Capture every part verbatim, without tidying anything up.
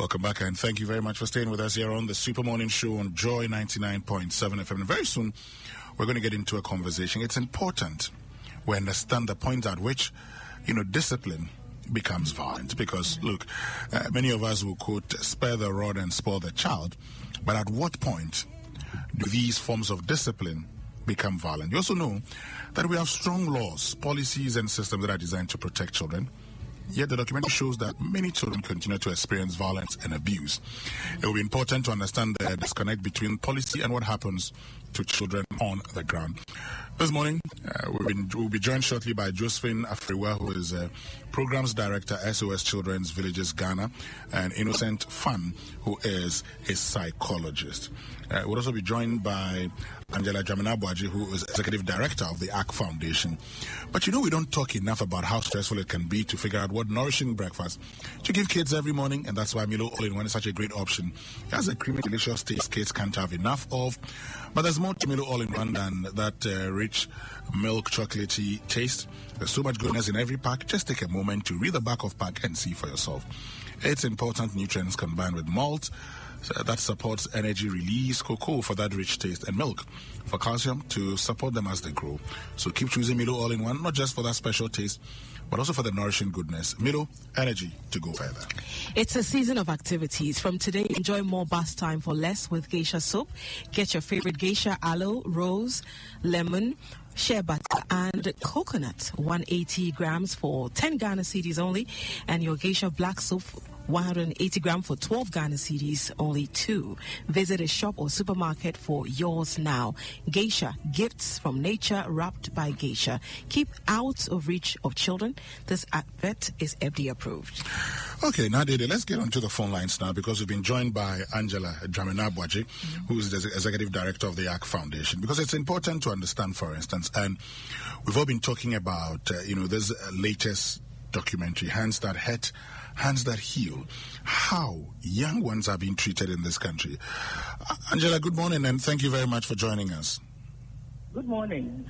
Welcome back, and thank you very much for staying with us here on the Super Morning Show on Joy ninety-nine point seven F M. And very soon, we're going to get into a conversation. It's important we understand the point at which, you know, discipline becomes violent. Because, look, uh, many of us will quote, spare the rod and spoil the child. But at what point do these forms of discipline become violent? You also know that we have strong laws, policies, and systems that are designed to protect children. Yet the documentary shows that many children continue to experience violence and abuse. It will be important to understand the disconnect between policy and what happens to children on the ground. This morning, uh, we've been, we'll be joined shortly by Josephine Afriwa, who is a Programs Director, S O S Children's Villages, Ghana, and Innocent Fan, who is a psychologist. Uh, we'll also be joined by Angela Dramina Boaji, who is Executive Director of the A C Foundation. But you know, we don't talk enough about how stressful it can be to figure out what nourishing breakfast to give kids every morning, and that's why Milo All-in-One is such a great option. It has a creamy, delicious taste kids can't have enough of, but there's more to Milo All-in-One than that uh, rich milk chocolatey taste. There's so much goodness in every pack. Just take a moment to read the back of pack and see for yourself. It's important nutrients combined with malt so that supports energy release, cocoa for that rich taste, and milk for calcium to support them as they grow. So keep choosing Milo All-in-One, not just for that special taste, but also for the nourishing goodness. Milo, energy to go further. It's a season of activities. From today, enjoy more bath time for less with Geisha soap. Get your favorite Geisha aloe, rose, lemon, shea butter, and coconut. one hundred eighty grams for ten Ghana cedis only. And your Geisha black soap, one hundred eighty grams for twelve Ghana cedis, only two. Visit a shop or supermarket for yours now. Geisha, gifts from nature wrapped by Geisha. Keep out of reach of children. This advert is F D A approved. Okay, now, Dede, let's get onto the phone lines now, because we've been joined by Angela Dramina Boaji, mm-hmm. who is the Executive Director of the A C Foundation, because it's important to understand, for instance, and we've all been talking about, uh, you know, this uh, latest documentary, Hands That Hurt, Hands That Heal, how young ones are being treated in this country. Uh, Angela, good morning, and thank you very much for joining us. Good morning.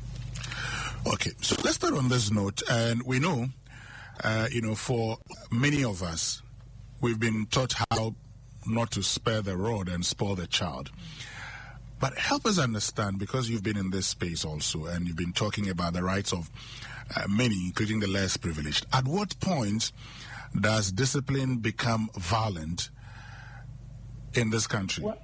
Okay, so let's start on this note, and we know, uh, you know, for many of us, we've been taught how not to spare the rod and spoil the child. But help us understand, because you've been in this space also, and you've been talking about the rights of uh, many, including the less privileged. At what point does discipline become violent in this country? Well,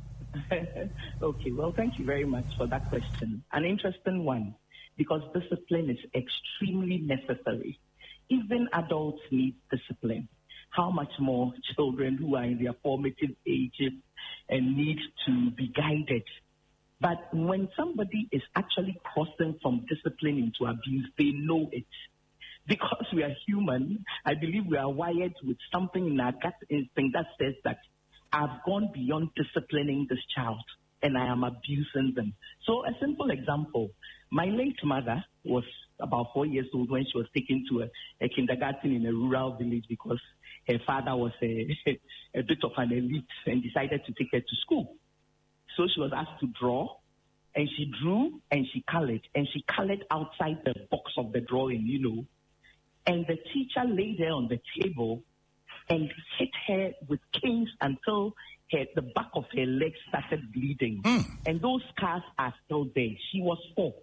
okay, well, thank you very much for that question. An interesting one, because discipline is extremely necessary. Even adults need discipline. How much more children who are in their formative ages and need to be guided. But when somebody is actually crossing from discipline into abuse, they know it. Because we are human, I believe we are wired with something in our gut instinct that says that I've gone beyond disciplining this child and I am abusing them. So a simple example, my late mother was about four years old when she was taken to a, a kindergarten in a rural village because her father was a, a bit of an elite and decided to take her to school. So she was asked to draw, and she drew and she colored, and she colored outside the box of the drawing, you know. And the teacher laid her on the table and hit her with canes until her, the back of her legs started bleeding. Mm. And those scars are still there. She was four.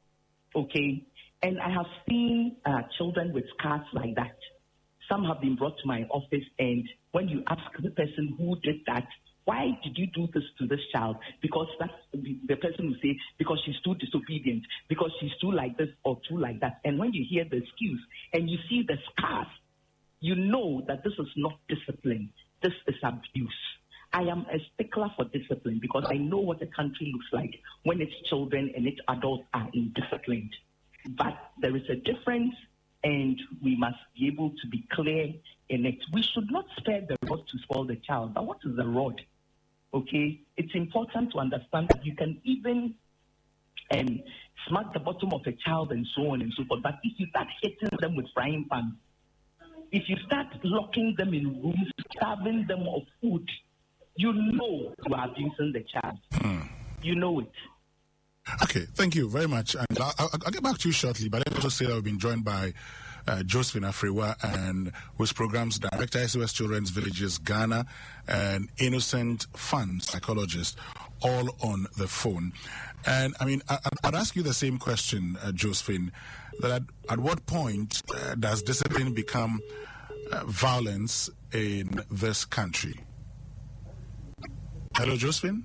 Okay? And I have seen uh, children with scars like that. Some have been brought to my office, and when you ask the person who did that, why did you do this to this child? Because that's the, the person will say, because she's too disobedient, because she's too like this or too like that. And when you hear the excuse and you see the scars, you know that this is not discipline. This is abuse. I am a stickler for discipline because I know what a country looks like when its children and its adults are indisciplined. But there is a difference, and we must be able to be clear in it. We should not spare the rod to spoil the child. But what is the rod? Okay? It's important to understand that you can even um, smack the bottom of a child and so on and so forth. But if you start hitting them with frying pans, if you start locking them in rooms, starving them of food, you know you are abusing the child. Hmm. You know it. Okay, thank you very much. And I'll, I'll, I'll get back to you shortly, but let me just say that we've been joined by uh, Josephine Afriwa, and whose programs director, S O S Children's Villages Ghana, and Innocent Fund, psychologist, all on the phone. And I mean, I, I'd ask you the same question, uh, Josephine, that at, at what point uh, does discipline become uh, violence in this country? Hello, Josephine?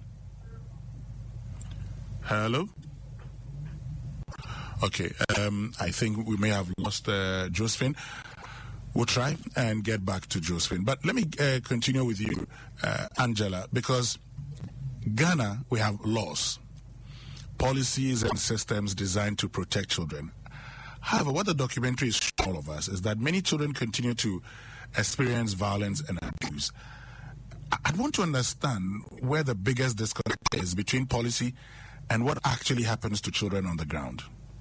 Hello? Okay, um, I think we may have lost uh, Josephine. We'll try and get back to Josephine. But let me uh, continue with you, uh, Angela, because Ghana, we have laws, policies and systems designed to protect children. However, what the documentary is showing all of us is that many children continue to experience violence and abuse. I want to understand where the biggest disconnect is between policy and what actually happens to children on the ground.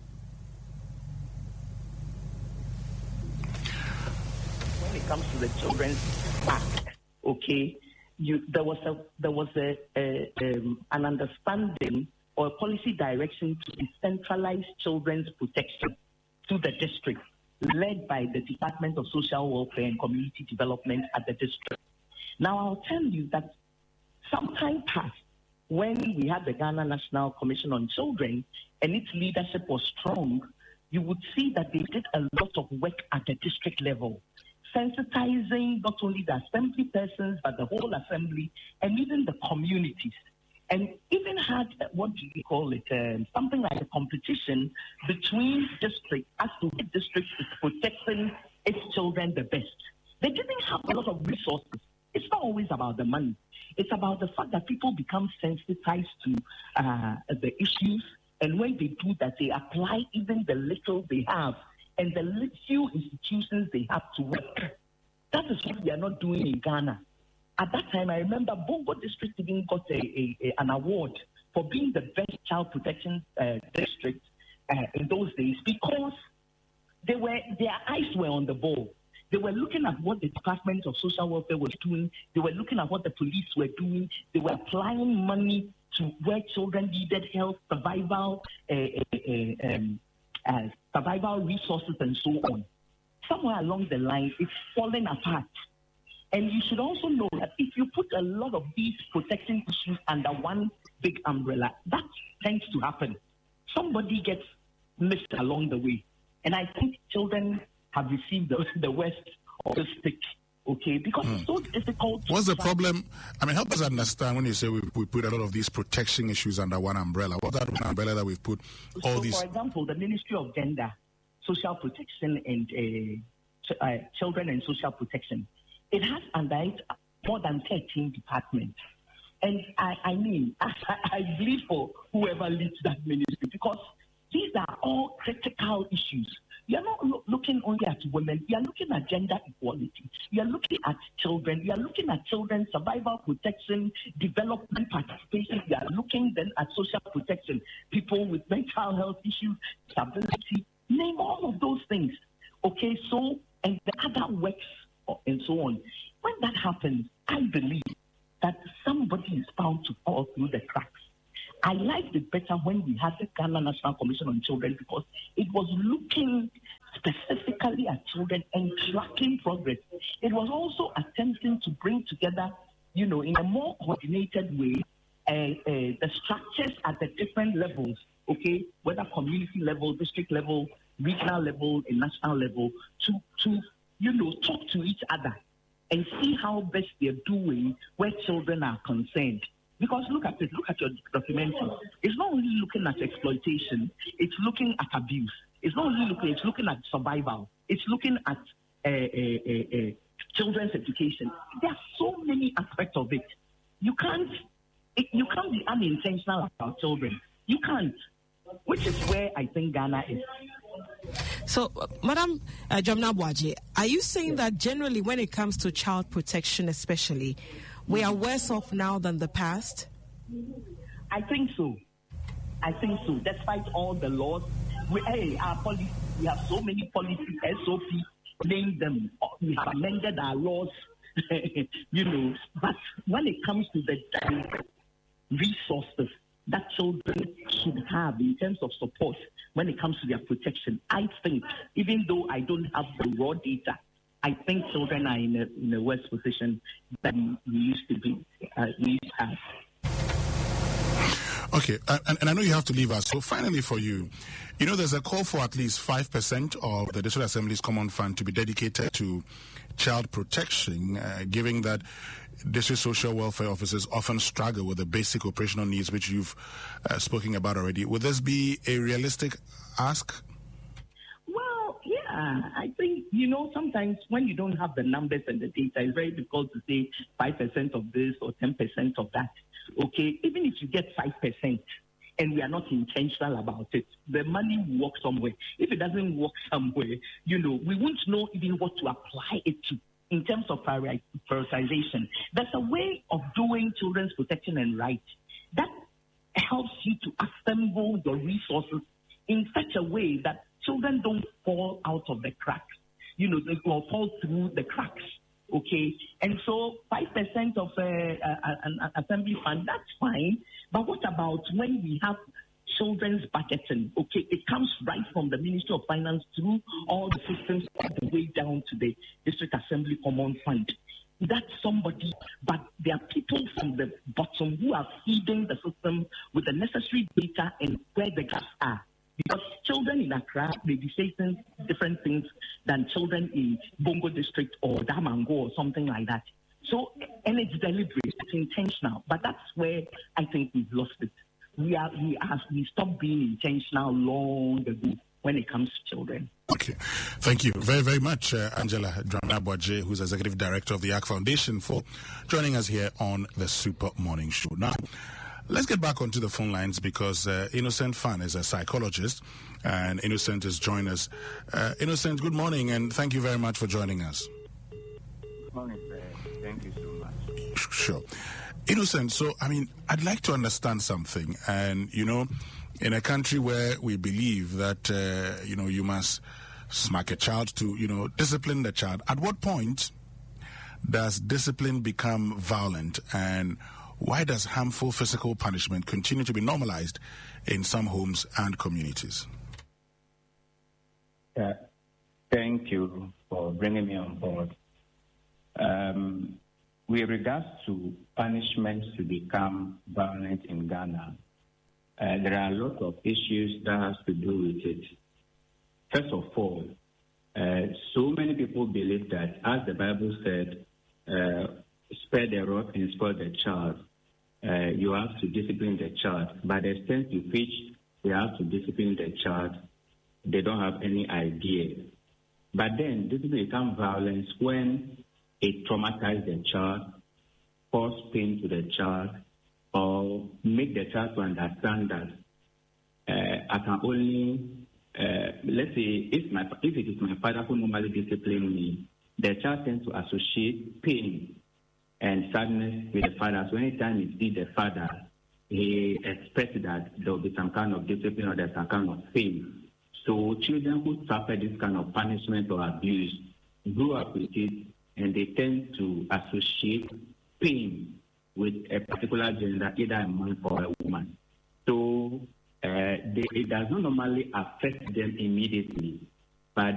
When it comes to the Children's Act, okay, you, there was a there was a, a um, an understanding or a policy direction to decentralize children's protection to the district, led by the Department of Social Welfare and Community Development at the district. Now, I'll tell you that some time passed when we had the Ghana National Commission on Children and its leadership was strong. You would see that they did a lot of work at the district level, sensitizing not only the assembly persons, but the whole assembly and even the communities. And even had, what do you call it, uh, something like a competition between districts as to which district is protecting its children the best. They didn't have a lot of resources. It's not always about the money. It's about the fact that people become sensitized to uh, the issues, and when they do that, they apply even the little they have and the few institutions they have to work. That is what we are not doing in Ghana. At that time, I remember Bongo District even got a, a, a, an award for being the best child protection uh, district uh, in those days because they were their eyes were on the ball. They were looking at what the Department of Social Welfare was doing. They were looking at what the police were doing. They were applying money to where children needed help, survival, uh, uh, um, uh, survival resources, and so on. Somewhere along the line, it's falling apart. And you should also know that if you put a lot of these protecting issues under one big umbrella, that tends to happen. Somebody gets missed along the way. And I think children have received the, the worst of the stick, okay? Because mm. it's so difficult to... What's the problem? I mean, help us understand when you say we, we put a lot of these protection issues under one umbrella. What's that one umbrella that we've put all so these... For example, the Ministry of Gender, Social Protection, and uh, ch- uh, Children and Social Protection, it has under it more than thirteen departments. And I, I mean, I, I believe for whoever leads that ministry, because these are all critical issues. You are not lo- looking only at women. You are looking at gender equality. You are looking at children. You are looking at children's survival protection, development participation. You are looking then at social protection, people with mental health issues, disability, name all of those things. Okay, so, and the other works and so on. When that happens, I believe that somebody is bound to fall through the cracks. I liked it better when we had the Ghana National Commission on Children because it was looking specifically at children and tracking progress. It was also attempting to bring together, you know, in a more coordinated way, uh, uh, the structures at the different levels, okay, whether community level, district level, regional level, and national level, to, to you know, talk to each other and see how best they're doing where children are concerned. Because look at it, look at your documentary. It's not only looking at exploitation, it's looking at abuse. It's not only looking, it's looking at survival. It's looking at uh, uh, uh, uh, children's education. There are so many aspects of it. You can't, it, you can't be unintentional about children. You can't, which is where I think Ghana is. So, uh, Madam uh, Jomna Boaji, are you saying that generally when it comes to child protection especially, we are worse off now than the past? I think so. I think so. Despite all the laws, we, hey, our policy, we have so many policies, S O P, name them. We have amended our laws, you know. But when it comes to the resources, that children should have in terms of support when it comes to their protection, I think, even though I don't have the raw data, I think children are in a, in a worse position than we used to be, uh, we used to have. Okay, and, and I know you have to leave us. So finally for you, you know, there's a call for at least five percent of the District Assembly's Common Fund to be dedicated to child protection, uh, given that district social welfare officers often struggle with the basic operational needs which you've uh, spoken about already. Would this be a realistic ask? Well, yeah, I think, you know, sometimes when you don't have the numbers and the data, it's very difficult to say five percent of this or ten percent of that. Okay, even if you get five percent and we are not intentional about it, the money will work somewhere. If it doesn't work somewhere, you know, we won't know even what to apply it to in terms of prioritization. There's a way of doing children's protection and rights that helps you to assemble your resources in such a way that children don't fall out of the cracks, you know, they will fall through the cracks. Okay, and so five percent of uh, uh, an assembly fund, that's fine. But what about when we have children's budgeting? Okay, it comes right from the Ministry of Finance through all the systems all the way down to the District Assembly Common Fund. That's somebody, but there are people from the bottom who are feeding the system with the necessary data and where the gaps are. Because children in Accra may be facing different things than children in Bongo District or Damango or something like that. So, and it's deliberate, it's intentional, but that's where I think we've lost it. We are, we are, we stopped being intentional long ago when it comes to children. Okay. Thank you very, very much, uh, Angela Dramnah-Boakye, who's Executive Director of the A C K Foundation, for joining us here on the Super Morning Show. Now, let's get back onto the phone lines because uh, Innocent Fan is a psychologist and Innocent is joining us. Uh, Innocent, good morning and thank you very much for joining us. Good morning, sir. Thank you so much. Sure. Innocent, so, I mean, I'd like to understand something. And, you know, in a country where we believe that, uh, you know, you must smack a child to, you know, discipline the child, at what point does discipline become violent and why does harmful physical punishment continue to be normalized in some homes and communities? Uh, thank you for bringing me on board. Um, with regards to punishments to become violent in Ghana, uh, there are a lot of issues that has to do with it. First of all, uh, so many people believe that, as the Bible said, uh, spare the rod and spoil the child. Uh, you have to discipline the child. By the extent to which you have to discipline the child, they don't have any idea. But then discipline becomes violence when it traumatizes the child, cause pain to the child, or make the child to understand that uh, I can only, uh, let's say, if, my, if it is my father who normally disciplines me, the child tends to associate pain and sadness with the father. So anytime he sees the father, he expects that there will be some kind of discipline or there's some kind of pain. So children who suffer this kind of punishment or abuse grow up with it and they tend to associate pain with a particular gender, either a man or a woman. So uh, they, it does not normally affect them immediately.